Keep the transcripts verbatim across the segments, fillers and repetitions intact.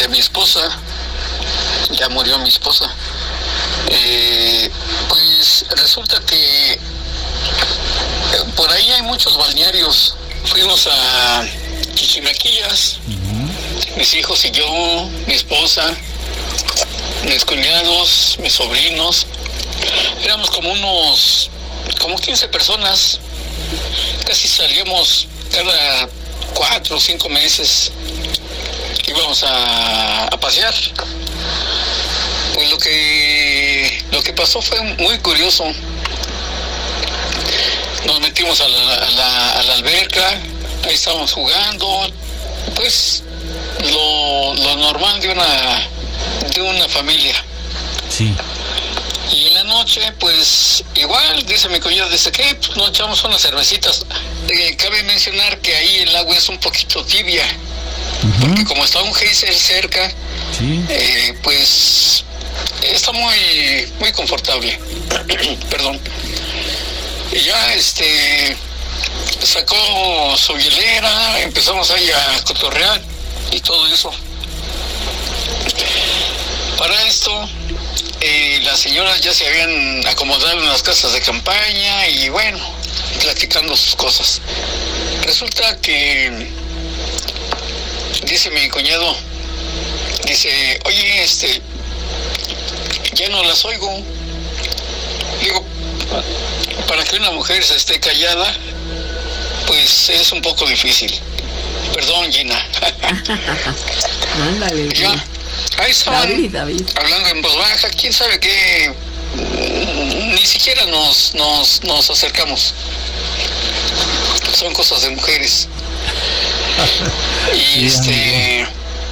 de mi esposa, ya murió mi esposa, eh, pues resulta que por ahí hay muchos balnearios. Fuimos a Chichimequillas, uh-huh. mis hijos y yo, mi esposa, mis cuñados, mis sobrinos. Éramos como unos, como quince personas. Casi salíamos cada cuatro o cinco meses. Íbamos a, a pasear. Pues lo que, lo que pasó fue muy curioso. Nos metimos a la, a la, a la alberca, ahí estábamos jugando, pues lo, lo normal de una de una familia. Sí. Y en la noche, pues igual, dice mi cuñado, dice que pues, nos echamos unas cervecitas. Eh, cabe mencionar que ahí el agua es un poquito tibia, uh-huh. porque como está un geyser cerca, sí. eh, pues está muy, muy confortable. Perdón. Y ya este sacó su hielera, empezamos ahí a cotorrear y todo eso. Para esto, eh, las señoras ya se habían acomodado en las casas de campaña y bueno, platicando sus cosas. Resulta que dice mi cuñado, dice, oye, este, ya no las oigo. Digo, para que una mujer se esté callada, pues es un poco difícil. Perdón, Gina. Ándale. Ya, ahí estaban David, David. hablando en voz baja, quién sabe qué, ni siquiera nos, nos, nos acercamos. Son cosas de mujeres. Y este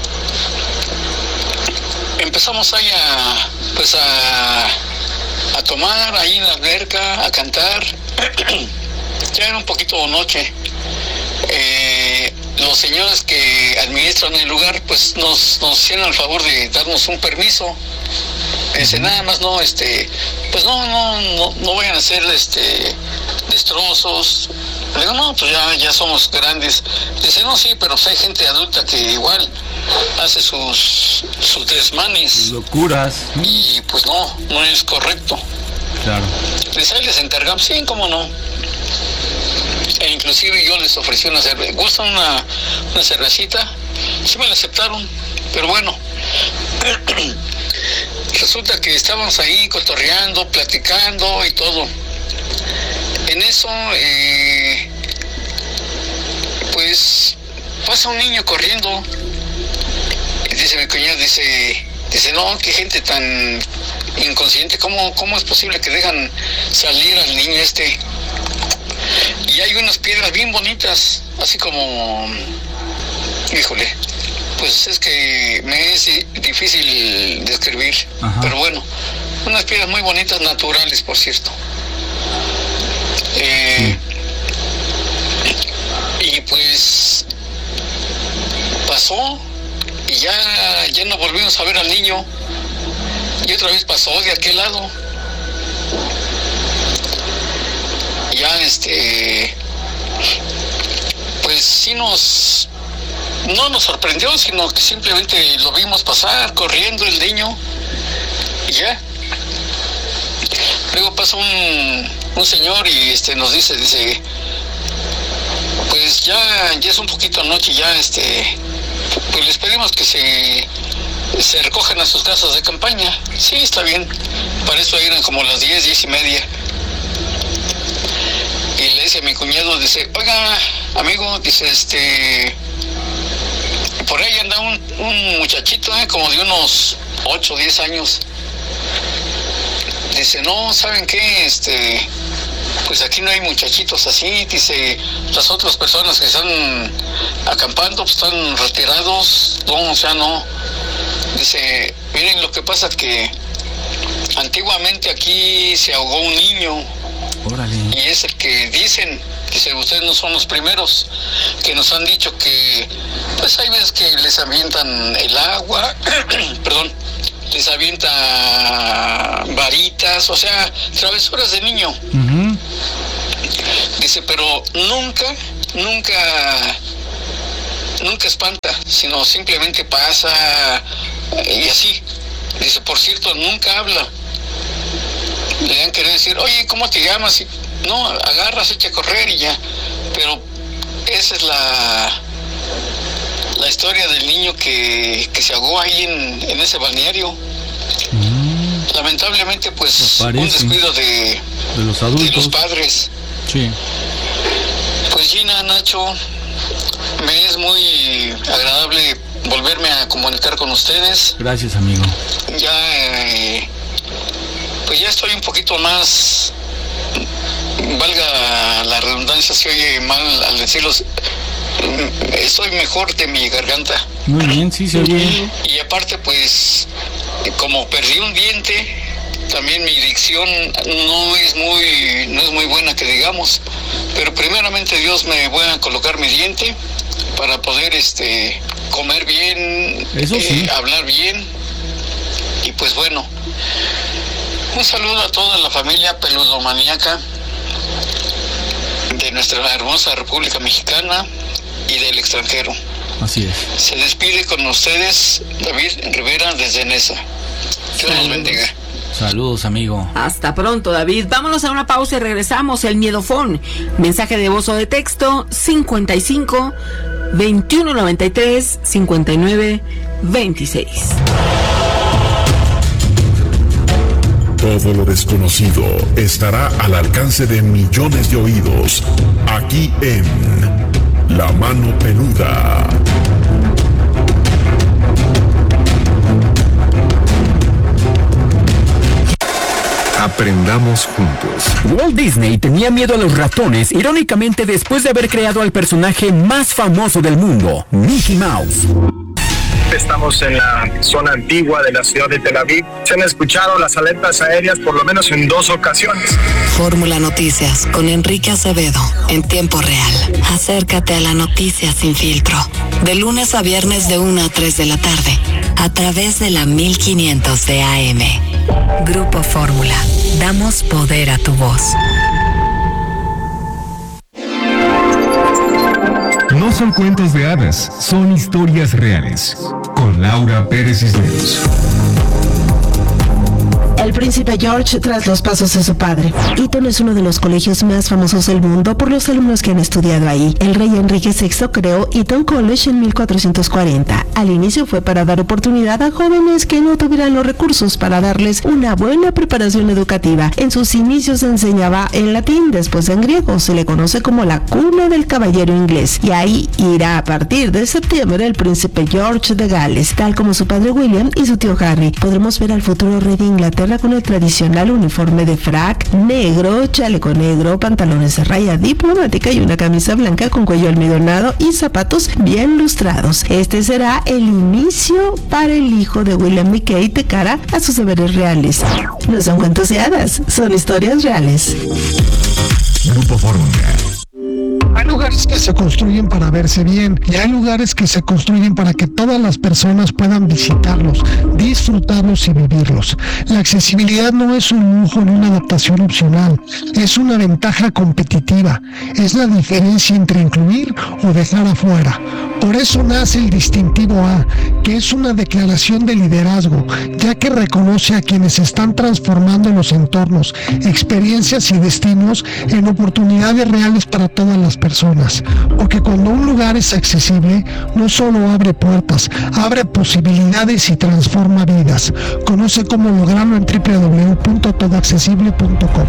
empezamos ahí a pues a a tomar ahí en la alberca, a cantar. Ya era un poquito noche. Eh, los señores que administran el lugar pues nos, nos hicieron el favor de darnos un permiso. Dice, nada más no, este, pues no, no, no, no vayan a hacer este destrozos. Le digo, no, pues ya, ya somos grandes. Dice, no, sí, pero hay gente adulta que igual hace sus, sus desmanes. Locuras. Y pues no, no es correcto. Claro. Dice, ahí les encargamos, sí, cómo no. E inclusive yo les ofrecí una cerveza. ¿Gustan una, una cervecita? Sí me la aceptaron, pero bueno. Resulta que estábamos ahí cotorreando, platicando y todo. En eso, eh, pues, pasa un niño corriendo. Y dice mi cuñado, dice, dice, no, qué gente tan inconsciente, ¿cómo, cómo es posible que dejan salir al niño este? Y hay unas piedras bien bonitas, así como, híjole, pues es que me es difícil describir, ajá. Pero bueno, unas piedras muy bonitas, naturales, por cierto. Eh, y pues pasó y ya, ya no volvimos a ver al niño y otra vez pasó de aquel lado. Ya este pues sí nos no nos sorprendió, sino que simplemente lo vimos pasar corriendo el niño y ya. Luego pasa un, un señor y este nos dice, dice, pues ya, ya es un poquito noche, ya este, pues les pedimos que se, se recojan a sus casas de campaña. Sí, está bien. Para eso eran como las diez, diez y media. Y le dice a mi cuñado, dice, oiga, amigo, dice, este, por ahí anda un, un muchachito, eh, como de unos ocho o diez años. Dice, no, ¿saben qué? Este, pues aquí no hay muchachitos así. Dice, las otras personas que están acampando pues están retirados. No, o sea, no. Dice, miren, lo que pasa es que antiguamente aquí se ahogó un niño. Órale. Y es el que dicen, dice, ustedes no son los primeros que nos han dicho que, pues hay veces que les avientan el agua, perdón, les avienta varitas, o sea, travesuras de niño. Uh-huh. Dice, pero nunca, nunca nunca espanta, sino simplemente pasa y así. Dice, por cierto, nunca habla. Le han querido decir, oye, ¿cómo te llamas? Y, no, agarras, echa a correr y ya. Pero esa es la la historia del niño que, que se ahogó ahí en, en ese balneario. Mm. Lamentablemente, pues, un descuido de, de los adultos, de los padres. Sí. Pues Gina, Nacho, me es muy agradable volverme a comunicar con ustedes. Gracias, amigo. Ya, eh, pues ya estoy un poquito más, valga la redundancia, se oye mal al decirlo, estoy mejor de mi garganta. Muy bien, sí, se oye. Y aparte, pues, como perdí un diente, también mi dicción no es muy, no es muy buena que digamos, pero primeramente Dios me voy a colocar mi diente para poder este comer bien, Eso sí. eh, hablar bien, y pues bueno, un saludo a toda la familia peludomaníaca de nuestra hermosa República Mexicana y del extranjero. Así es. Se despide con ustedes David Rivera desde Nesa. Dios los bendiga. Saludos, amigo. Hasta pronto, David. Vámonos a una pausa y regresamos. El Miedofón. Mensaje de voz o de texto cincuenta y cinco, veintiuno noventa y tres, cincuenta y nueve, veintiséis. Todo lo desconocido estará al alcance de millones de oídos, aquí en La Mano Peluda. Aprendamos juntos. Walt Disney tenía miedo a los ratones, irónicamente después de haber creado al personaje más famoso del mundo, Mickey Mouse. Estamos en la zona antigua de la ciudad de Tel Aviv. Se han escuchado las alertas aéreas por lo menos en dos ocasiones. Fórmula Noticias con Enrique Acevedo en tiempo real. Acércate a la noticia sin filtro. De lunes a viernes de una a tres de la tarde. A través de la mil quinientos de A M. Grupo Fórmula. Damos poder a tu voz. No son cuentos de hadas, son historias reales. Con Laura Pérez Cisneros. El príncipe George tras los pasos de su padre. Eton es uno de los colegios más famosos del mundo por los alumnos que han estudiado ahí. El rey Enrique sexto creó Eton College en mil cuatrocientos cuarenta. Al inicio fue para dar oportunidad a jóvenes que no tuvieran los recursos para darles una buena preparación educativa. En sus inicios se enseñaba en latín, después en griego. Se le conoce como la cuna del caballero inglés. Y ahí irá a partir de septiembre el príncipe George de Gales, tal como su padre William y su tío Harry. Podremos ver al futuro rey de Inglaterra con el tradicional uniforme de frac negro, chaleco negro, pantalones de raya diplomática y una camisa blanca con cuello almidonado y zapatos bien lustrados. Este será el inicio para el hijo de William y Kate de cara a sus deberes reales. No son cuentos de hadas, son historias reales. Grupo Fórmula. Hay lugares que se construyen para verse bien y hay lugares que se construyen para que todas las personas puedan visitarlos, disfrutarlos y vivirlos. La accesibilidad no es un lujo ni una adaptación opcional, es una ventaja competitiva, es la diferencia entre incluir o dejar afuera. Por eso nace el distintivo A, que es una declaración de liderazgo, ya que reconoce a quienes están transformando los entornos, experiencias y destinos en oportunidades reales para todas las personas. Porque cuando un lugar es accesible, no solo abre puertas, abre posibilidades y transforma vidas. Conoce cómo lograrlo en doble u doble u doble u punto todo accesible punto com.